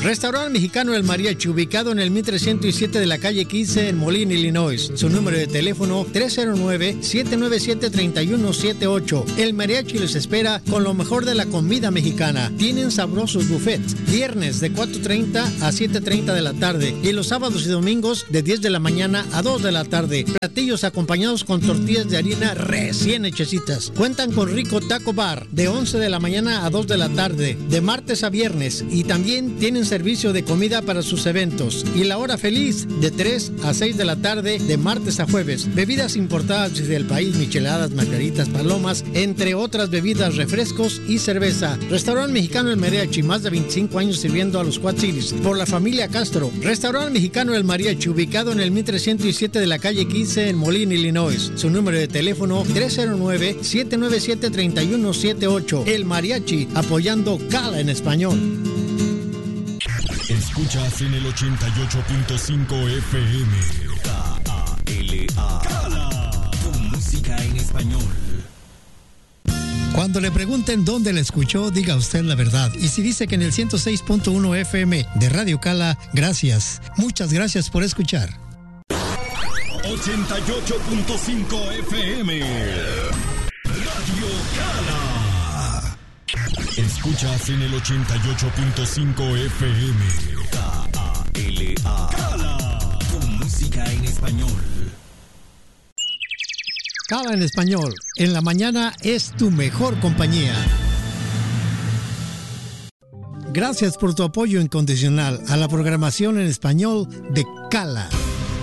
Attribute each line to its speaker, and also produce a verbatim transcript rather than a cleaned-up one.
Speaker 1: Restaurante Mexicano El Mariachi, ubicado en el mil trescientos siete de la calle quince en Moline, Illinois. Su número de teléfono tres cero nueve, siete nueve siete, tres uno siete ocho. El Mariachi les espera con lo mejor de la comida mexicana. Tienen sabrosos buffets. Viernes de cuatro treinta a siete treinta de la tarde y los sábados y domingos de diez de la mañana a dos de la tarde. Platillos acompañados con tortillas de harina recién hechecitas. Cuentan con rico taco bar de once de la mañana a dos de la tarde, de martes a viernes, y también tienen servicio de comida para sus eventos. Y la hora feliz de tres a seis de la tarde, de martes a jueves. Bebidas importadas desde el país, micheladas, margaritas, palomas, entre otras bebidas, refrescos y cerveza. Restaurante Mexicano El Mariachi, más de veinticinco años sirviendo a los Quad Cities por la familia Castro. Restaurante Mexicano El Mariachi, ubicado en el mil trescientos siete de la calle quince en Moline, Illinois. Su número de teléfono tres cero nueve, siete nueve siete, tres uno siete ocho. El Mariachi, apoyando Cala en español.
Speaker 2: Escuchas en el ochenta y ocho punto cinco F M. K A L A. Cala, con música en español.
Speaker 1: Cuando le pregunten dónde la escuchó, diga usted la verdad. Y si dice que en el ciento seis punto uno F M de Radio Cala, gracias. Muchas gracias por escuchar.
Speaker 2: ochenta y ocho punto cinco F M. Radio Cala. Escuchas en el ochenta y ocho punto cinco F M. K A L A. Cala, con música en español.
Speaker 1: Cala en español. En la mañana es tu mejor compañía. Gracias por tu apoyo incondicional a la programación en español de Cala.